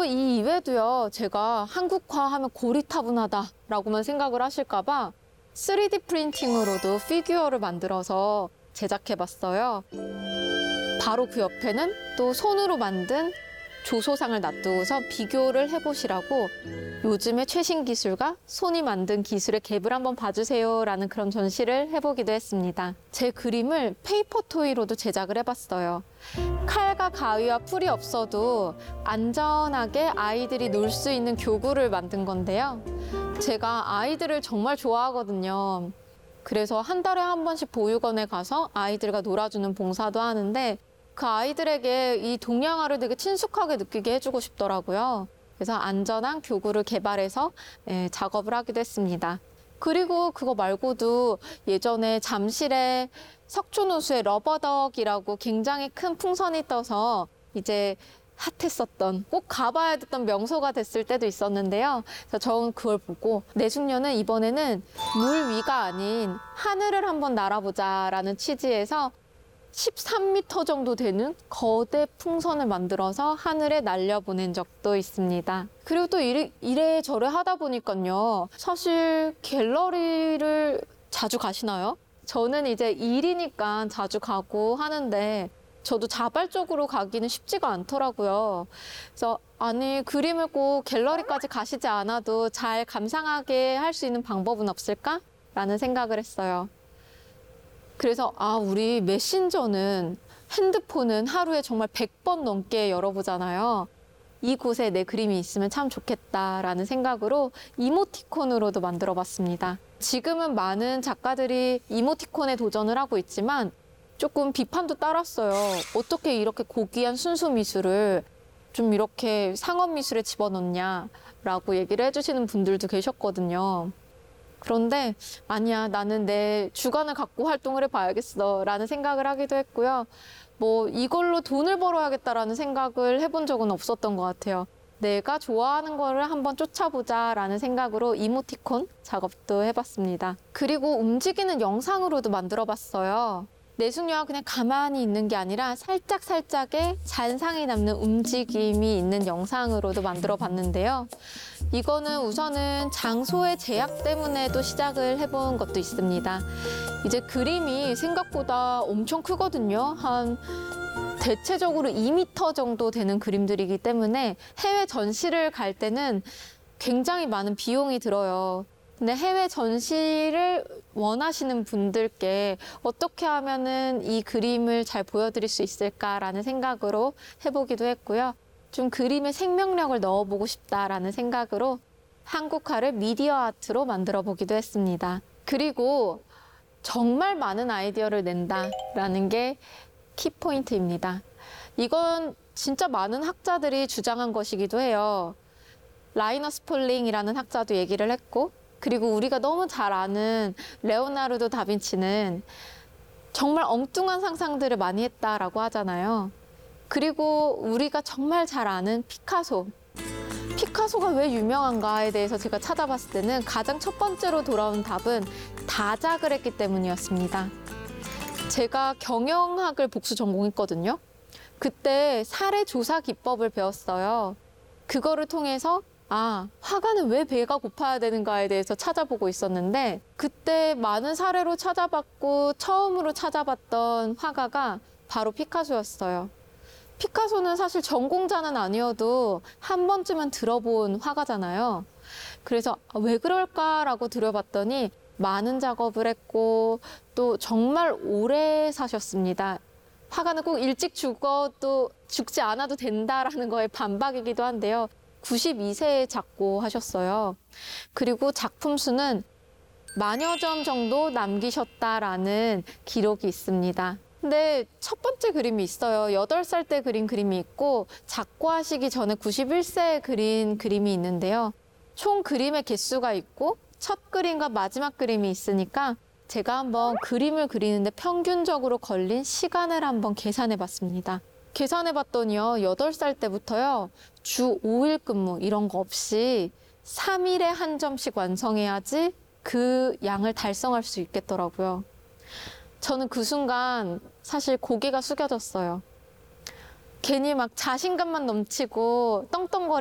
또 이 이외에도요, 제가 한국화하면 고리타분하다라고만 생각을 하실까봐 3D 프린팅으로도 피규어를 만들어서 제작해봤어요. 바로 그 옆에는 또 손으로 만든 조소상을 놔두고서 비교를 해보시라고 요즘의 최신 기술과 손이 만든 기술의 갭을 한번 봐주세요 라는 그런 전시를 해보기도 했습니다. 제 그림을 페이퍼 토이로도 제작을 해봤어요. 칼과 가위와 풀이 없어도 안전하게 아이들이 놀 수 있는 교구를 만든 건데요. 제가 아이들을 정말 좋아하거든요. 그래서 한 달에 한 번씩 보육원에 가서 아이들과 놀아주는 봉사도 하는데 그 아이들에게 이 동양화를 되게 친숙하게 느끼게 해주고 싶더라고요. 그래서 안전한 교구를 개발해서 작업을 하기도 했습니다. 그리고 그거 말고도 예전에 잠실에 석촌호수에 러버덕이라고 굉장히 큰 풍선이 떠서 이제 핫했었던, 꼭 가봐야 됐던 명소가 됐을 때도 있었는데요. 그래서 저는 그걸 보고 내숙녀는 이번에는 물 위가 아닌 하늘을 한번 날아보자라는 취지에서 13m 정도 되는 거대 풍선을 만들어서 하늘에 날려보낸 적도 있습니다. 그리고 또 이래저래 하다 보니까요. 사실 갤러리를 자주 가시나요? 저는 이제 일이니까 자주 가고 하는데 저도 자발적으로 가기는 쉽지가 않더라고요. 그래서 아니, 그림을 꼭 갤러리까지 가시지 않아도 잘 감상하게 할 수 있는 방법은 없을까? 라는 생각을 했어요. 그래서 우리 메신저는, 핸드폰은 하루에 정말 100번 넘게 열어보잖아요. 이곳에 내 그림이 있으면 참 좋겠다라는 생각으로 이모티콘으로도 만들어 봤습니다. 지금은 많은 작가들이 이모티콘에 도전을 하고 있지만 조금 비판도 따랐어요. 어떻게 이렇게 고귀한 순수 미술을 좀 이렇게 상업 미술에 집어넣냐라고 얘기를 해주시는 분들도 계셨거든요. 그런데 아니야, 나는 내 주관을 갖고 활동을 해봐야겠어 라는 생각을 하기도 했고요. 뭐 이걸로 돈을 벌어야겠다라는 생각을 해본 적은 없었던 것 같아요. 내가 좋아하는 거를 한번 쫓아보자 라는 생각으로 이모티콘 작업도 해봤습니다. 그리고 움직이는 영상으로도 만들어봤어요. 내숙녀가 그냥 가만히 있는 게 아니라 살짝살짝의 잔상이 남는 움직임이 있는 영상으로도 만들어 봤는데요. 이거는 우선은 장소의 제약 때문에도 시작을 해본 것도 있습니다. 이제 그림이 생각보다 엄청 크거든요. 한 대체적으로 2m 정도 되는 그림들이기 때문에 해외 전시를 갈 때는 굉장히 많은 비용이 들어요. 근데 해외 전시를 원하시는 분들께 어떻게 하면은 이 그림을 잘 보여드릴 수 있을까라는 생각으로 해보기도 했고요. 좀 그림에 생명력을 넣어보고 싶다라는 생각으로 한국화를 미디어 아트로 만들어 보기도 했습니다. 그리고 정말 많은 아이디어를 낸다라는 게 키포인트입니다. 이건 진짜 많은 학자들이 주장한 것이기도 해요. 라이너스 폴링이라는 학자도 얘기를 했고, 그리고 우리가 너무 잘 아는 레오나르도 다빈치는 정말 엉뚱한 상상들을 많이 했다라고 하잖아요. 그리고 우리가 정말 잘 아는 피카소가 왜 유명한가에 대해서 제가 찾아봤을 때는 가장 첫 번째로 돌아온 답은 다작을 했기 때문이었습니다. 제가 경영학을 복수 전공했거든요. 그때 사례 조사 기법을 배웠어요. 그거를 통해서 화가는 왜 배가 고파야 되는가에 대해서 찾아보고 있었는데 그때 많은 사례로 찾아봤고 처음으로 찾아봤던 화가가 바로 피카소였어요. 피카소는 사실 전공자는 아니어도 한 번쯤은 들어본 화가잖아요. 그래서 왜 그럴까라고 들여봤더니 많은 작업을 했고 또 정말 오래 사셨습니다. 화가는 꼭 일찍 죽어도 죽지 않아도 된다라는 거에 반박이기도 한데요. 92세에 작고하셨어요. 그리고 작품 수는 10,000여 점 정도 남기셨다라는 기록이 있습니다. 근데 첫 번째 그림이 있어요. 8살 때 그린 그림이 있고 작고하시기 전에 91세에 그린 그림이 있는데요. 총 그림의 개수가 있고 첫 그림과 마지막 그림이 있으니까 제가 한번 그림을 그리는데 평균적으로 걸린 시간을 한번 계산해 봤습니다. 계산해 봤더니요, 8살 때부터요, 주 5일 근무 이런 거 없이 3일에 한 점씩 완성해야지 그 양을 달성할 수 있겠더라고요. 저는 그 순간 사실 고개가 숙여졌어요. 괜히 막 자신감만 넘치고 떵떵거리고